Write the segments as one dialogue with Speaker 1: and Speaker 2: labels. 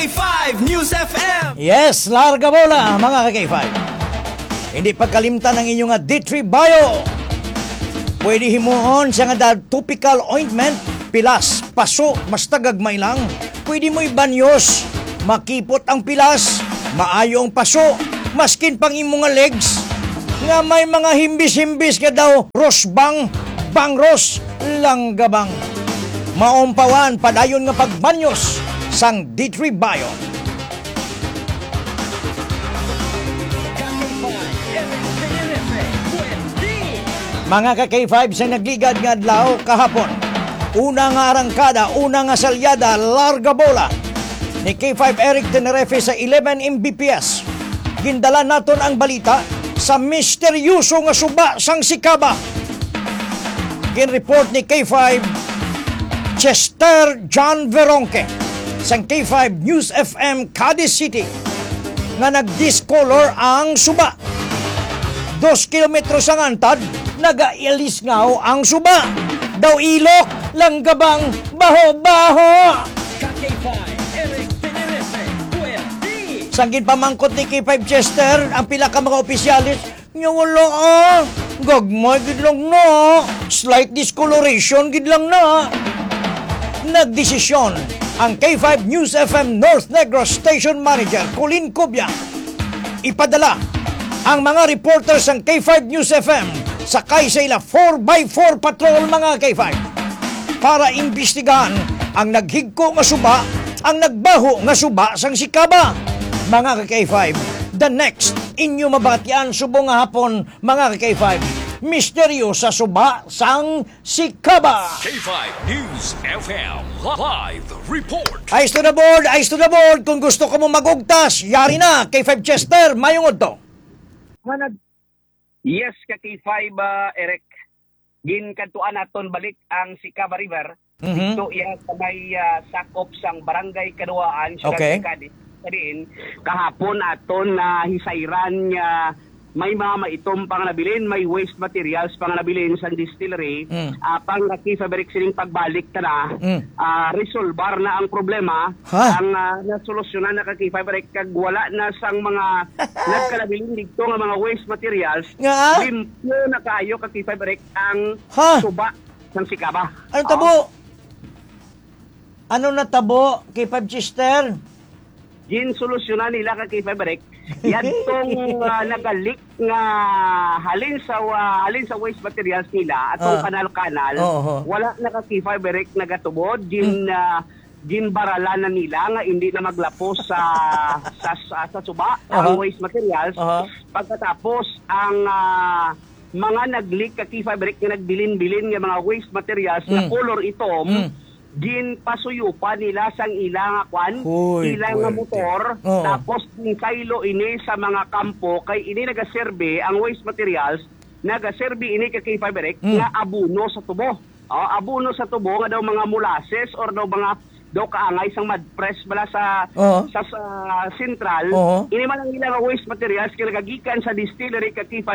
Speaker 1: K5 News FM.
Speaker 2: Yes, larga bola mga ka-K5. Hindi pagkalimtan ang inyong D3 Bio. Pwede himuon siya nga topical ointment, pilas, paso, mas tagagmay lang. Pwede mo ibanyos, makipot ang pilas, maayo ang paso, maskin pang imong nga legs. Nga may mga himbis-himbis ka daw, rosbang, bangros, langgabang. Maompawan, padayon nga pagbanyos, sang D3 Bio. Mga ka-K5 sa nagligad nga adlaw kahapon. Una nga arangkada, una nga salyada, larga bola ni K5 Eric Tenerefe sa 11 Mbps. Gindala naton ang balita sa misteryoso nga suba sang sikaba. Gin-report ni K5 Chester John Veronque sang K5 News FM Cadiz City nga nag-discolor ang suba. 2 kilometro sa ngantad, nagailisngaw ang suba. Daw ilok, langgabang, baho-baho.
Speaker 1: K5 Eric Tenerefe, pwede.
Speaker 2: Sanggit pamangkot ni K5 Chester, ang pila ka mga opisyalis, nga wala gagmay gid lang na. Slight discoloration gid lang na. Nagdesisyon ang K5 News FM North Negros Station Manager Colin Cubia ipadala ang mga reporters ng K5 News FM sakay sa ila 4x4 patrol mga K5 para imbestigahan ang naghigko nga suba, ang nagbaho nga suba sang sikaba. Mga K5, the next inyo mabatian subong nga hapon mga K5. Misteryo sa suba sang sikaba.
Speaker 3: K5 News FM Live Report.
Speaker 2: Eyes to the board, eyes to the board. Kung gusto ko mo magugtas, yari na. K5 Chester, mayong to.
Speaker 4: Yes, K5 Eric. Ginkantuan naton balik ang Sikaba River. Ito iya sa may sakop sang barangay Kaduaan.
Speaker 2: Okay.
Speaker 4: Kadiin, kahapon aton na hisayran niya may mga maitom pang nabilin, may waste materials pang nabilin sa distillery, pang nakifabric sining pagbalik na resolbar na ang problema, ang nasolusyonan na kakifabric kag wala na sang mga nagkalabilin dito nga mga waste materials, limpyo na kayo kakifabric ang suba ng sikaba.
Speaker 2: Ano tabo? Ano na tabo, K5 Chester?
Speaker 4: Ginsolusyonan nila kakifabric yan tong nagalik nga halin sa waste materials nila atong kanal-kanal wala na kakifabric nagatubod ginbaralan na nila nga hindi na maglapos sa suba ang waste materials pagkatapos ang mga naglik kakifabric nga nagbilin-bilin nga mga waste materials na color itom ginpasuyupan nila sang ilang kwan, ilang nga motor, tapos ginsaylo ini sa mga kampo kay ini nagaserbe ang waste materials, nagaserbe ini kay K5 nga abuno sa tubo. Abuno sa tubo nga daw mga molasses or daw mga daw kaangay sang mud press bala sa central. Ini man ang ilang waste materials kay nagagikan sa distillery kay K5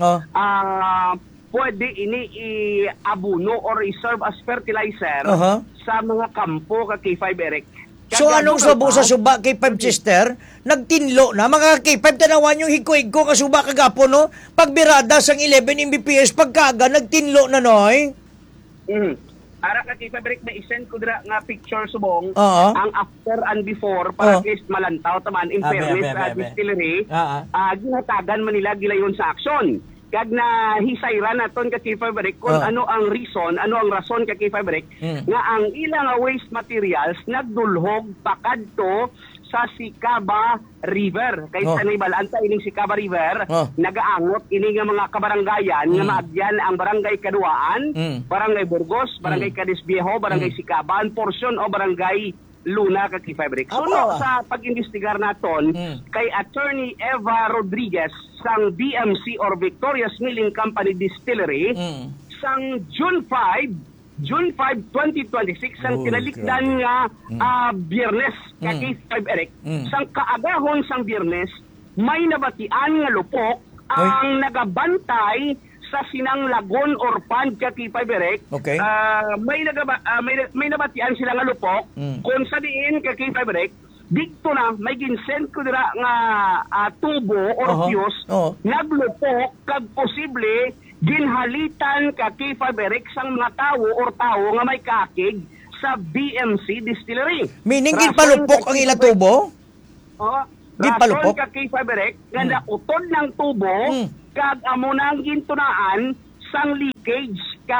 Speaker 4: pwede ini i-abuno or i-serve as fertilizer sa mga kampo ka K5 Eric.
Speaker 2: So anong sabo sa suba K5 Chester? Nagtinlo na mga K5 tanawan yung hiko-hiko ka suba kagapon no? Pagbirada sang 11 Mbps pagkaga nagtinlo na noy.
Speaker 4: Ara ka K5 Eric may isend ko dira nga picture subong ang after and before para at least malantaw taman in fairness sa distillery. Ginatagan man nila gilayon sa aksyon. Kag na hisayran naton ka K5 kung ano ang reason, ano ang rason ka K5 nga ang ilang waste materials nagdulhog pakadto sa Sikaba River. Kay sanay balanta ining Sikaba River, nagaangot ini nga mga kabaranggayan nga maagyan ang barangay Kaduaan, barangay Burgos, barangay Cadiz Viejo, barangay Sikaba, portion o barangay Luna ka K5 So sa pag-investigar naton kay Attorney Eva Rodriguez sang BMC or Victoria's Milling Company Distillery sang June 5, 2026 sang tinalikdan nga Biyernes ka K5 Eric. Sang kaagahon sang Biyernes may nabatian nga lupok ang nagabantay sa Sinanglagon or Pand K5 Eric.
Speaker 2: Okay.
Speaker 4: May nabatian sila nga lupok kung sa diin K5 Eric dito na may ginsend ko dira nga tubo or fuse naglupok kag posible ginhalitan ka K5 Eric sang mga tawo or tao nga may kakig sa BMC Distillery.
Speaker 2: Meaning ginpalupok ang ila tubo?
Speaker 4: Rason ka K5 Eric nga nautod ng tubo kag amo nang gintunaan sang leakage ka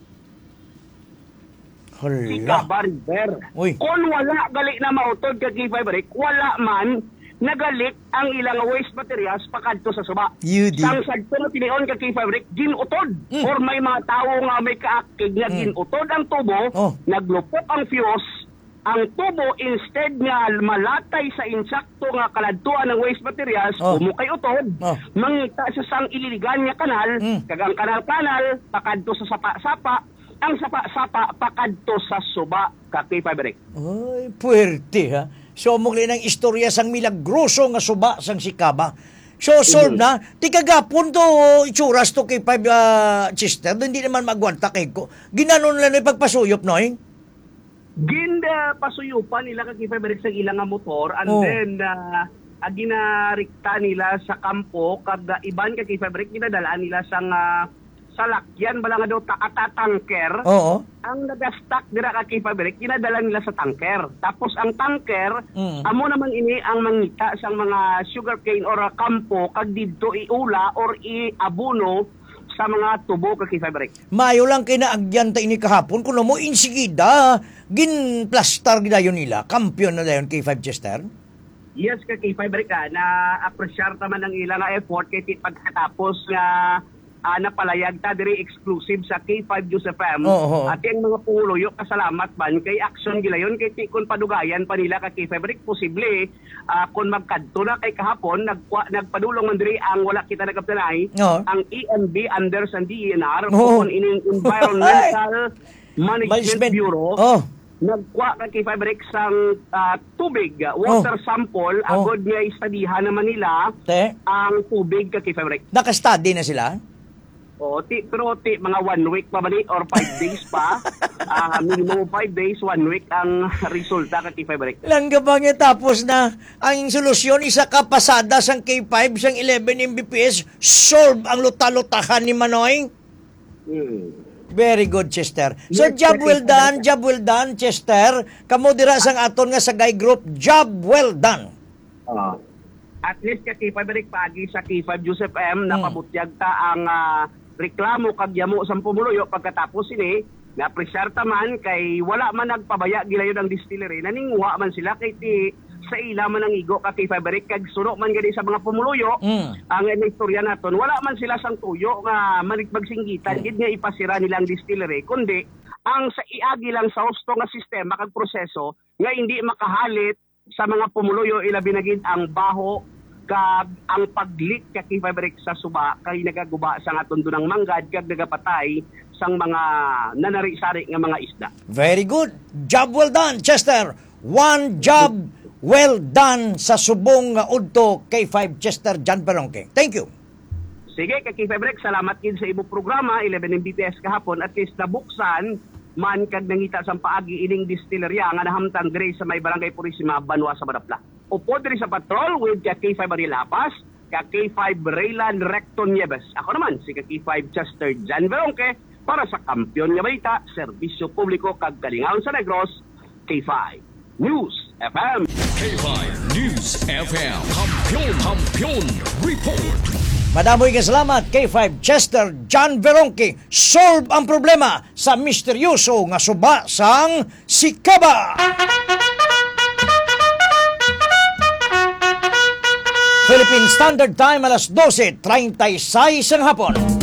Speaker 4: Sikaba River. Kung wala gali na mautod ka K5 Eric, wala man nagalit ang ilang waste materials pakadto sa suba. Sang sadto na tinion ka K5 Eric, ginutod. Or may mga tao nga may kaakig nga ginutod ang tubo, naglupok ang fuse, ang tubo instead nga malatay sa insakto nga kaladtuan ng waste materials, umukay utod, mangita sa sang ililigan nga kanal, kagang kanal-kanal, pakadto sa sapa-sapa, ang sapa-sapa pakadto sa suba ka K5 Eric.
Speaker 2: Ay, puwerte ha. So, muli ng istorya sang milagroso nga suba sang Sikaba. So, solve na. Ti kagapon to, itsuras to K5 Chester, hindi naman magwanta kay ko. Ginanon lang na pagpasuyop, no?
Speaker 4: Pasuyupan nila ka K5 Eric sa ilang nga motor, and then, ginarikta nila sa kampo, kada iban ka K5 Eric, ginadalaan nila sang salakyan bala nga daw tanker. Ang nagastak dira ka K5 Eric, kinadala nila sa tanker. Tapos ang tanker, amo naman ini ang mangita sang mga sugarcane or kampo kag didto iula or iabuno sa mga tubo ka K5 Eric.
Speaker 2: Mayo lang kinaagyan ta ini kahapon kuno mo insigida ginplastar gidayon nila. Kampiyon na dayon K5 Chester.
Speaker 4: Yes ka K5 Eric na appreciate naman ang ilang effort kay pagkatapos nga napalayag ta diri exclusive sa K5 News FM. At yung mga puluyo kasalamat man kay action gilayon kay tikon padugayan pa nila ka K5 Eric posible kung magkadto na kay kahapon nagpadulong man diri ang wala kita nagaptanay ang EMB under sa DENR kung ining Environmental Management Bureau. Nagkuha ka K5 Eric sang tubig, water sample, agod niya istadihan naman nila ang tubig ka K5 Eric.
Speaker 2: Naka-study na sila?
Speaker 4: Pero mga 1 week pa ba ni or 5 days pa. Minimum 5 days, 1 week ang resulta ka K5 Eric.
Speaker 2: Langga ba nga tapos na ang solusyon isa ka pasada sang K5 sang 11 Mbps solve ang luta-lutahan ni Manoy? Very good, Chester. So, job well done, Chester. Kamo dira sang aton nga sa Guy Group, job well done.
Speaker 4: At least ka K5 Eric pagi sa K5 News FM napabutyag ta ang reklamo kag yamo sa pumuluyo pagkatapos ini na presarta man kay wala man nagpabaya gilayon ang distillery naninguha man sila kay sa ila man ang igo ka K5 Eric kag suno man gani sa mga pumuluyo ang istorya naton wala man sila sang tuyo nga magsinggitan gid nga ipasira nila ang distillery kundi ang sa iagi lang sa husto nga sistema kag proseso nga hindi makahalit sa mga pumuluyo ilabi na gid ang baho kag ang paglik ka K5 Eric sa suba kay nagaguba sa aton dunang manggad kag nagapatay sang mga nanari-sari nga mga isda.
Speaker 2: Very good. Job well done, Chester. One job well done sa subong nga udto K5 Chester John Berongke. Thank you.
Speaker 4: Sige ka K5 Eric, salamat gid sa imong programa 11 Mbps kahapon at least nabuksan man kag nangita sang paagi ining distillerya nga nahamtang diri sa may barangay Purisima, Banwa sa Madapla. Upo diri sa patrol with K5 Arilapas, K5 Raylan Recton Nieves. Ako naman si K5 Chester John Berongke para sa Kampiyon nga Balita, Serbisyo Publiko kag Kalingaon sa Negros, K5 News FM.
Speaker 3: K5 News FM. Kampiyon Report.
Speaker 2: Madamoy kasalamat K5 Chester John Berongke. Solve ang problema sa misteryoso nga suba sang Sikaba. Philippine Standard Time alas 12:36 ng hapon.